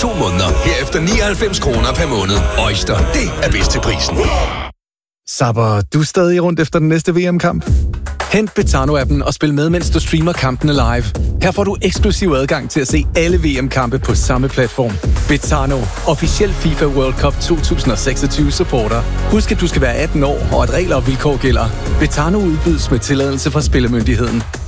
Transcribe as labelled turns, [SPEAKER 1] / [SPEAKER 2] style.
[SPEAKER 1] 2 måneder. Herefter 99 kroner per måned. Oyster, det er bedst til prisen.
[SPEAKER 2] Sapper du stadig rundt efter den næste VM-kamp? Hent Betano-appen og spil med, mens du streamer kampene live. Her får du eksklusiv adgang til at se alle VM-kampe på samme platform. Betano, officiel FIFA World Cup 2026 supporter. Husk, at du skal være 18 år, og at regler og vilkår gælder. Betano udbydes med tilladelse fra Spillemyndigheden.